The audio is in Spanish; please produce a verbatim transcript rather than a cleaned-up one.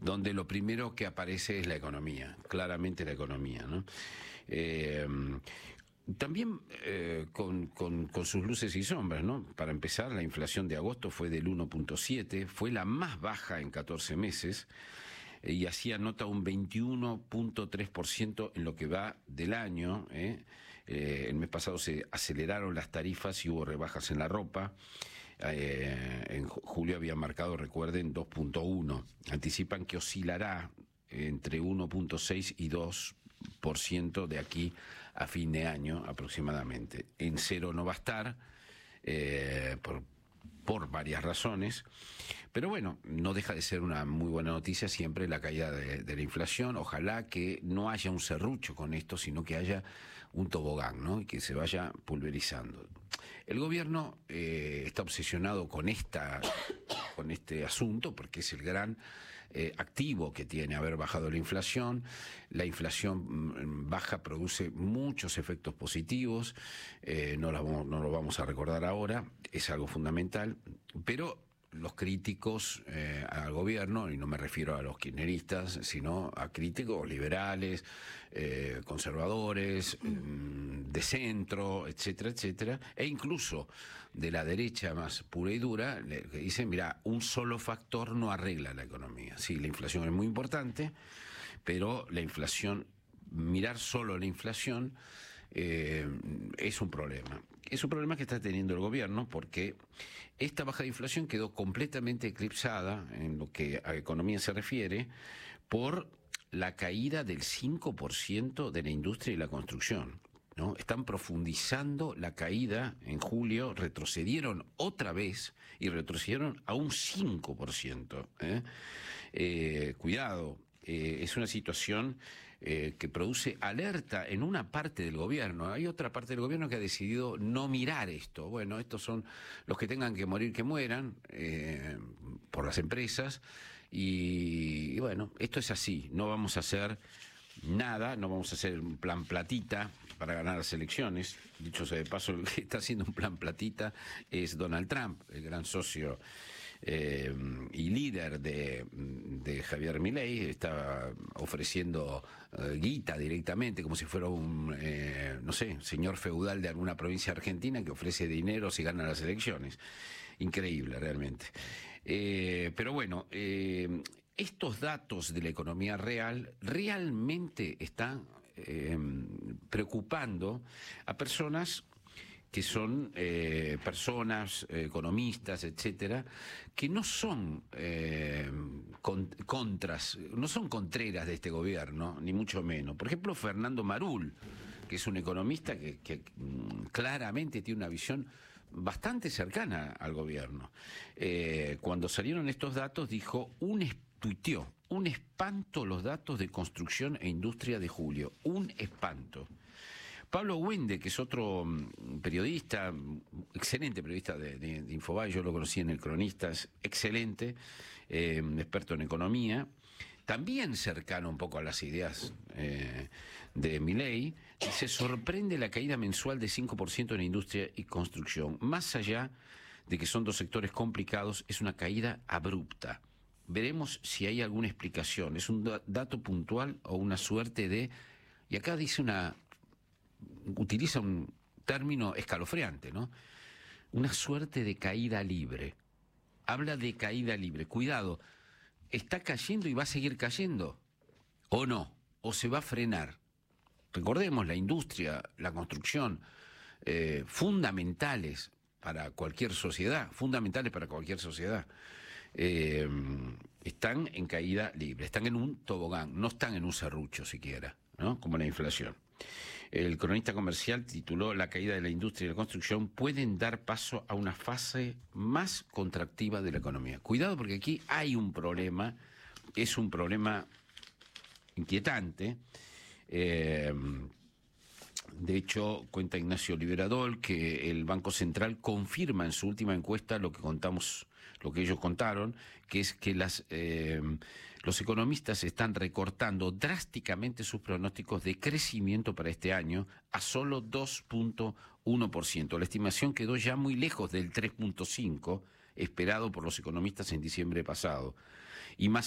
donde lo primero que aparece es la economía, claramente la economía, ¿no? Eh, También eh, con, con, con sus luces y sombras, ¿no? Para empezar, la inflación de agosto fue del uno punto siete, fue la más baja en catorce meses, eh, y así anota un veintiuno punto tres por ciento en lo que va del año. ¿eh? Eh, el mes pasado se aceleraron las tarifas y hubo rebajas en la ropa. Eh, en julio había marcado, recuerden, dos punto uno. Anticipan que oscilará entre uno punto seis y dos por ciento de aquí a fin de año aproximadamente. En cero no va a estar, eh, por, por varias razones, pero bueno, no deja de ser una muy buena noticia siempre la caída de, de la inflación. Ojalá que no haya un serrucho con esto, sino que haya un tobogán, ¿no? Y que se vaya pulverizando. El gobierno eh, está obsesionado con esta con este asunto, porque es el gran eh, activo que tiene haber bajado la inflación. La inflación baja produce muchos efectos positivos, eh, no, la, no lo vamos a recordar ahora, es algo fundamental, pero los críticos eh, al gobierno, y no me refiero a los kirchneristas, sino a críticos liberales, eh, conservadores, eh, de centro, etcétera, etcétera, e incluso de la derecha más pura y dura, le, que dicen, mira, un solo factor no arregla la economía. Sí, la inflación es muy importante, pero la inflación, mirar solo la inflación, Eh, es un problema. Es un problema que está teniendo el gobierno, porque esta baja de inflación quedó completamente eclipsada en lo que a economía se refiere por la caída del cinco por ciento de la industria y la construcción, ¿no? Están profundizando la caída. En julio retrocedieron otra vez y retrocedieron a un cinco por ciento. ¿eh? Eh, cuidado. Eh, es una situación eh, que produce alerta en una parte del gobierno. Hay otra parte del gobierno que ha decidido no mirar esto. Bueno, estos son los que tengan que morir, que mueran, eh, por las empresas. Y, y bueno, esto es así. No vamos a hacer nada, no vamos a hacer un plan platita para ganar las elecciones. Dicho sea de paso, el que está haciendo un plan platita es Donald Trump, el gran socio Eh, y líder de, de Javier Milei. Está ofreciendo eh, guita directamente, como si fuera un, eh, no sé, señor feudal de alguna provincia argentina que ofrece dinero si gana las elecciones. Increíble, realmente. Eh, pero bueno, eh, estos datos de la economía real realmente están eh, preocupando a personas que son eh, personas, eh, economistas, etcétera, que no son eh, con, contras, no son contreras de este gobierno, ni mucho menos. Por ejemplo, Fernando Marul, que es un economista que, que claramente tiene una visión bastante cercana al gobierno. Eh, cuando salieron estos datos dijo, un tuiteó, un espanto los datos de construcción e industria de julio, un espanto. Pablo Wende, que es otro periodista, excelente periodista de, de, de Infobae, yo lo conocí en El Cronista, es excelente, eh, experto en economía, también cercano un poco a las ideas eh, de Milei, dice, sorprende la caída mensual de cinco por ciento en la industria y construcción. Más allá de que son dos sectores complicados, es una caída abrupta. Veremos si hay alguna explicación. ¿Es un dato puntual o una suerte de...? Y acá dice una... utiliza un término escalofriante, ¿no? Una suerte de caída libre. Habla de caída libre. Cuidado, ¿está cayendo y va a seguir cayendo? ¿O no? ¿O se va a frenar? Recordemos, la industria, la construcción, eh, fundamentales para cualquier sociedad, fundamentales para cualquier sociedad, eh, están en caída libre, están en un tobogán, no están en un serrucho siquiera, ¿no? Como la inflación. El cronista comercial tituló La caída de la industria y la construcción pueden dar paso a una fase más contractiva de la economía. Cuidado, porque aquí hay un problema, es un problema inquietante. Eh, de hecho, cuenta Ignacio Liberadol que el Banco Central confirma en su última encuesta lo que contamos, lo que ellos contaron, que es que las eh, los economistas están recortando drásticamente sus pronósticos de crecimiento para este año a solo dos punto uno por ciento. La estimación quedó ya muy lejos del tres punto cinco por ciento esperado por los economistas en diciembre pasado. Y más